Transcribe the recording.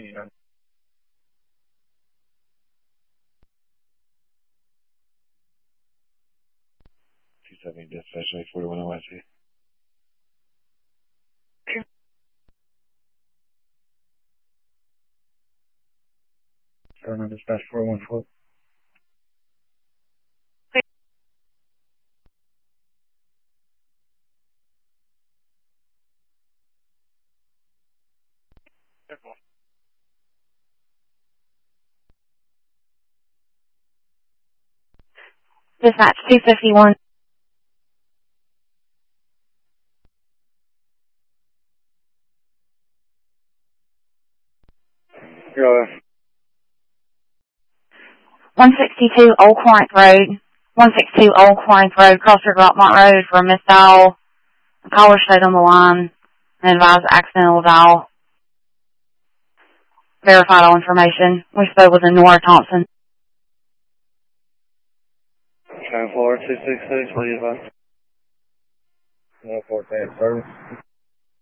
270 dispatch 41 NYC. Turn dispatch 414. Dispatch 251. Go 162 Old Corinth Road. 162 Old Corinth Road, Crossroad Rockmont Road for Miss Dowell. The caller stayed on the line and advised accidental dial. Verified all information. We spoke with Nora Thompson. 10-4, 266, what do you advise? 114 service.